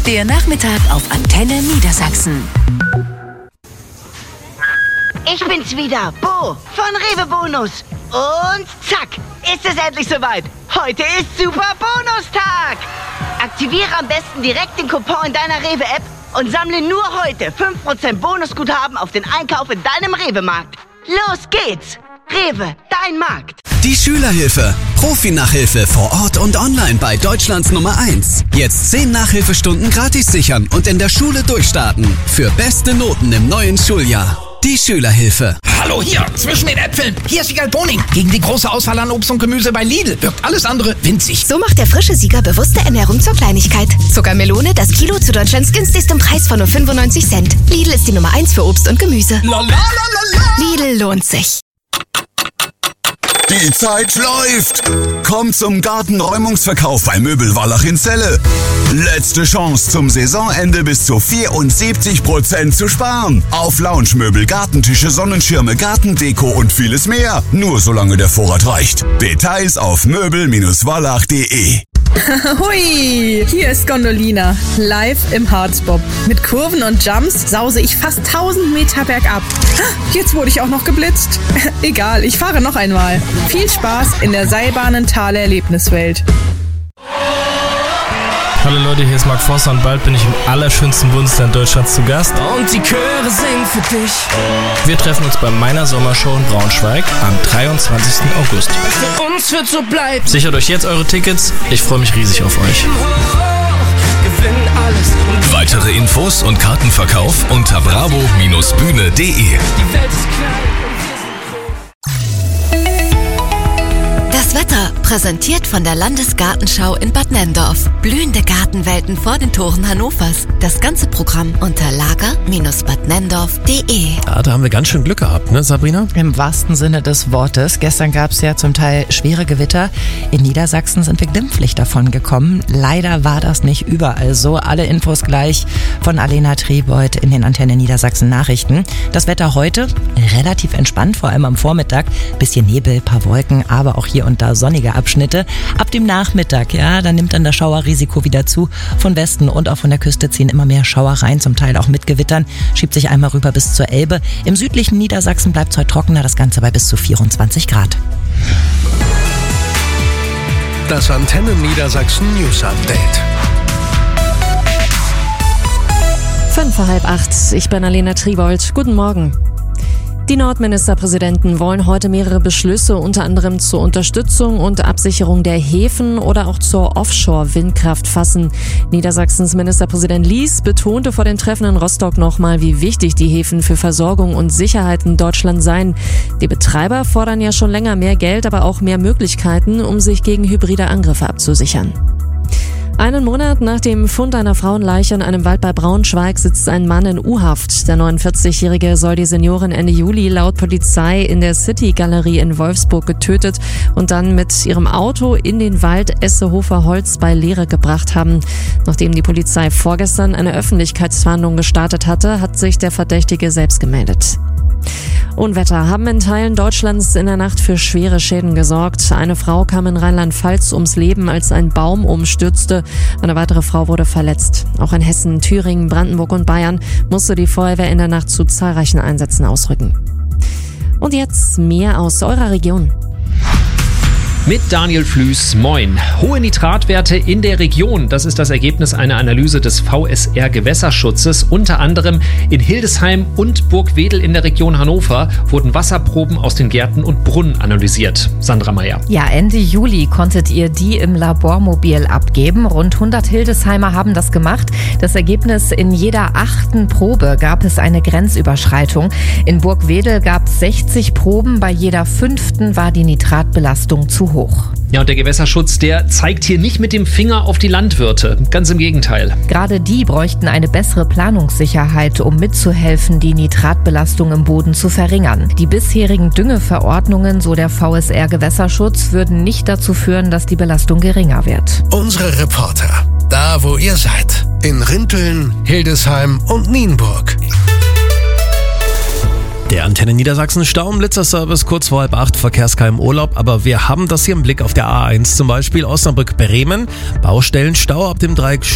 Der Nachmittag auf Antenne Niedersachsen. Ich bin's wieder, Bo von Rewe Bonus. Und zack, ist es endlich soweit. Heute ist Super Bonustag. Aktiviere am besten direkt den Coupon in deiner Rewe-App und sammle nur heute 5% Bonusguthaben auf den Einkauf in deinem Rewe-Markt. Los geht's! Rewe, dein Markt. Die Schülerhilfe. Profi-Nachhilfe vor Ort und online bei Deutschlands Nummer 1. Jetzt 10 Nachhilfestunden gratis sichern und in der Schule durchstarten. Für beste Noten im neuen Schuljahr. Die Schülerhilfe. Hallo hier, zwischen den Äpfeln. Hier ist Sieger Boning. Gegen die große Auswahl an Obst und Gemüse bei Lidl wirkt alles andere winzig. So macht der frische Sieger bewusste Ernährung zur Kleinigkeit. Zuckermelone, das Kilo zu Deutschlands günstigstem Preis von nur 95 Cent. Lidl ist die Nummer 1 für Obst und Gemüse. Lidl lohnt sich. Die Zeit läuft! Komm zum Gartenräumungsverkauf bei Möbel Wallach in Celle. Letzte Chance zum Saisonende bis zu 74% zu sparen. Auf Lounge-Möbel, Gartentische, Sonnenschirme, Gartendeko und vieles mehr. Nur solange der Vorrat reicht. Details auf möbel-wallach.de. Hui, hier ist Gondolina, live im Harzbob. Mit Kurven und Jumps sause ich fast 1000 Meter bergab. Jetzt wurde ich auch noch geblitzt. Egal, ich fahre noch einmal. Viel Spaß in der Seilbahnenthaler Erlebniswelt. Hallo Leute, hier ist Mark Forster und bald bin ich im allerschönsten Bundesland Deutschlands zu Gast. Und die Chöre singen für dich. Wir treffen uns bei meiner Sommershow in Braunschweig am 23. August. Für uns wird so bleiben. Sichert euch jetzt eure Tickets, ich freue mich riesig auf euch. Weitere Infos und Kartenverkauf unter bravo-bühne.de. Die Welt ist klein. Das Wetter, präsentiert von der Landesgartenschau in Bad Nenndorf. Blühende Gartenwelten vor den Toren Hannovers. Das ganze Programm unter lager-badnenndorf.de. Ja, da haben wir ganz schön Glück gehabt, ne Sabrina? Im wahrsten Sinne des Wortes. Gestern gab es ja zum Teil schwere Gewitter. In Niedersachsen sind wir glimpflich davon gekommen. Leider war das nicht überall so. Alle Infos gleich von Alena Trebold in den Antenne Niedersachsen Nachrichten. Das Wetter heute relativ entspannt, vor allem am Vormittag. Bisschen Nebel, paar Wolken, aber auch hier und da sonnige Abschnitte. Ab dem Nachmittag, ja, da nimmt dann das Schauerrisiko wieder zu. Von Westen und auch von der Küste ziehen immer mehr Schauer rein, zum Teil auch mit Gewittern. Schiebt sich einmal rüber bis zur Elbe. Im südlichen Niedersachsen bleibt es heute trockener, das Ganze bei bis zu 24 Grad. Das Antenne Niedersachsen News Update. 7:55. Ich bin Alena Trebold. Guten Morgen. Die Nordministerpräsidenten wollen heute mehrere Beschlüsse, unter anderem zur Unterstützung und Absicherung der Häfen oder auch zur Offshore-Windkraft fassen. Niedersachsens Ministerpräsident Lies betonte vor dem Treffen in Rostock nochmal, wie wichtig die Häfen für Versorgung und Sicherheit in Deutschland seien. Die Betreiber fordern ja schon länger mehr Geld, aber auch mehr Möglichkeiten, um sich gegen hybride Angriffe abzusichern. Einen Monat nach dem Fund einer Frauenleiche in einem Wald bei Braunschweig sitzt ein Mann in U-Haft. Der 49-Jährige soll die Seniorin Ende Juli laut Polizei in der City-Galerie in Wolfsburg getötet und dann mit ihrem Auto in den Wald Essehofer Holz bei Leere gebracht haben. Nachdem die Polizei vorgestern eine Öffentlichkeitsfahndung gestartet hatte, hat sich der Verdächtige selbst gemeldet. Unwetter haben in Teilen Deutschlands in der Nacht für schwere Schäden gesorgt. Eine Frau kam in Rheinland-Pfalz ums Leben, als ein Baum umstürzte. Eine weitere Frau wurde verletzt. Auch in Hessen, Thüringen, Brandenburg und Bayern musste die Feuerwehr in der Nacht zu zahlreichen Einsätzen ausrücken. Und jetzt mehr aus eurer Region. Mit Daniel Flüß, moin. Hohe Nitratwerte in der Region, das ist das Ergebnis einer Analyse des VSR Gewässerschutzes. Unter anderem in Hildesheim und Burgwedel in der Region Hannover wurden Wasserproben aus den Gärten und Brunnen analysiert. Sandra Meyer. Ja, Ende Juli konntet ihr die im Labormobil abgeben. Rund 100 Hildesheimer haben das gemacht. Das Ergebnis: in jeder 8. Probe gab es eine Grenzüberschreitung. In Burgwedel gab es 60 Proben, bei jeder 5. war die Nitratbelastung zu hoch. Ja, und der Gewässerschutz, der zeigt hier nicht mit dem Finger auf die Landwirte. Ganz im Gegenteil. Gerade die bräuchten eine bessere Planungssicherheit, um mitzuhelfen, die Nitratbelastung im Boden zu verringern. Die bisherigen Düngeverordnungen, so der VSR Gewässerschutz, würden nicht dazu führen, dass die Belastung geringer wird. Unsere Reporter, da wo ihr seid. In Rinteln, Hildesheim und Nienburg. Der Antenne Niedersachsen Stau-Blitzer-Service kurz vor 7:30, Verkehrskeim Urlaub. Aber wir haben das hier im Blick auf der A1 zum Beispiel Osnabrück-Bremen. Baustellenstau ab dem Dreieck